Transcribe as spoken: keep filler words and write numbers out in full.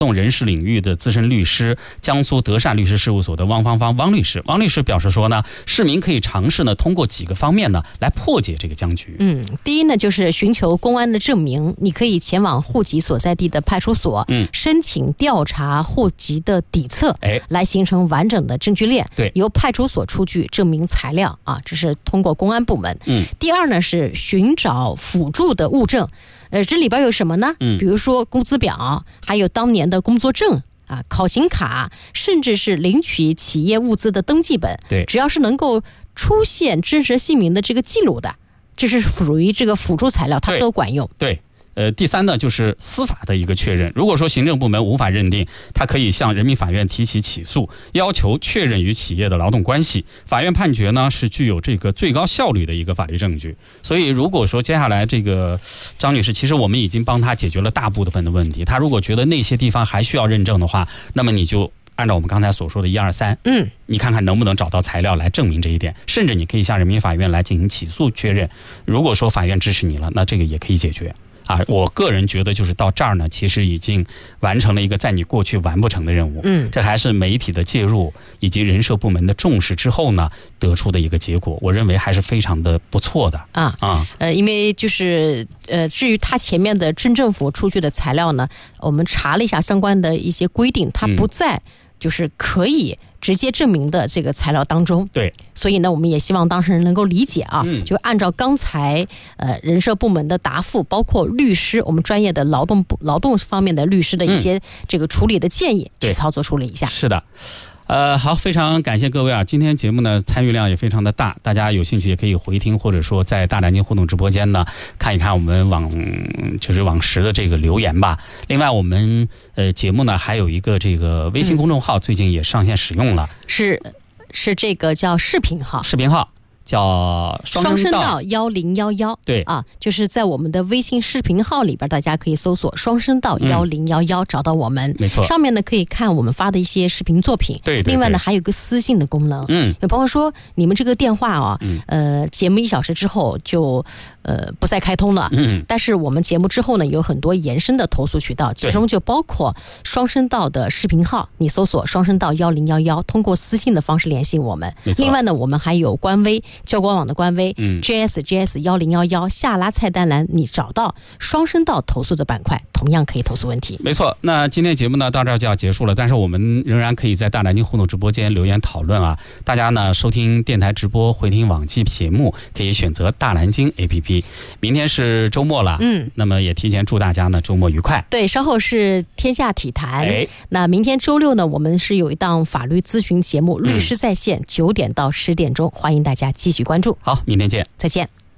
动人事领域的资深律师，江苏德善律师事务所的汪芳芳汪律师。汪律师表示说呢，市民可以尝试呢通过几个方面呢来破解这个僵局。 嗯，第一呢就是寻求公安的证明，你可以前往户籍所在地的派出所，嗯，申请调查户籍的底册，哎，来形成完整的证据链。 对， 由派出所出具证明材料啊，这是通过公安部门。嗯，第二呢是寻找辅助的物证。呃，这里边有什么呢？嗯，比如说工资表，还有当年的工作证啊、考勤卡，甚至是领取企业物资的登记本。 对， 只要是能够出现真实姓名的这个记录的，这是属于这个辅助材料，它都管用。 对。对呃，第三呢，就是司法的一个确认。如果说行政部门无法认定，他可以向人民法院提起起诉，要求确认与企业的劳动关系。法院判决呢，是具有这个最高效率的一个法律证据。所以，如果说接下来这个张女士，其实我们已经帮她解决了大部分的问题。她如果觉得那些地方还需要认证的话，那么你就按照我们刚才所说的一二三，嗯，你看看能不能找到材料来证明这一点，甚至你可以向人民法院来进行起诉确认。如果说法院支持你了，那这个也可以解决。啊，我个人觉得就是到这儿呢，其实已经完成了一个在你过去完不成的任务。嗯，这还是媒体的介入以及人社部门的重视之后呢得出的一个结果，我认为还是非常的不错的啊啊。呃，因为就是呃，至于他前面的镇政府出具的材料呢，我们查了一下相关的一些规定，它不在就是可以直接证明的这个材料当中。 对， 所以呢我们也希望当事人能够理解啊，嗯、就按照刚才呃人社部门的答复，包括律师我们专业的劳动劳动方面的律师的一些这个处理的建议，去操作处理一下。 是的。呃，好，非常感谢各位啊！今天节目呢参与量也非常的大，大家有兴趣也可以回听，或者说在大南京互动直播间呢看一看我们往就是往时的这个留言吧。另外，我们呃节目呢还有一个这个微信公众号，最近也上线使用了， 嗯、是是这个叫视频号， 视频号。叫双声道幺零幺幺， 对啊，就是在我们的微信视频号里边，大家可以搜索双声道幺零幺幺，找到我们。 没错， 上面呢可以看我们发的一些视频作品。 对， 另外呢还有个私信的功能。嗯，有朋友说你们这个电话啊，嗯、呃，节目一小时之后就呃不再开通了。嗯，但是我们节目之后呢有很多延伸的投诉渠道，其中就包括双声道的视频号，你搜索双声道幺零幺幺，通过私信的方式联系我们。另外呢，我们还有官微。教官网的官微、嗯、J S J S 幺零幺幺，下拉菜单栏你找到双声道投诉的板块，同样可以投诉问题。 没错，那今天节目呢到这儿就要结束了，但是我们仍然可以在大南京互动直播间留言讨论啊。大家呢收听电台直播回听往期节目可以选择大南京 A P P。 明天是周末了，嗯，那么也提前祝大家呢周末愉快。 对，稍后是天下体坛、哎、那明天周六呢我们是有一档法律咨询节目、嗯、律师在线，九点到十点钟，欢迎大家继续关注。 好，明天见， 再见。